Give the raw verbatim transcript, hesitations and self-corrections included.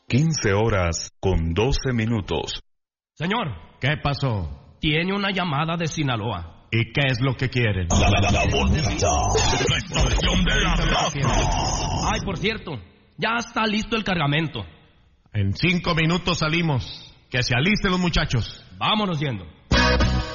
quince horas con doce minutos. Señor. ¿Qué pasó? Tiene una llamada de Sinaloa. ¿Y qué es lo que quieren? La, la, la, la bonita. La estación de la raza. Ay, por cierto, ya está listo el cargamento. En cinco minutos salimos. Que se alisten los muchachos. Vámonos yendo.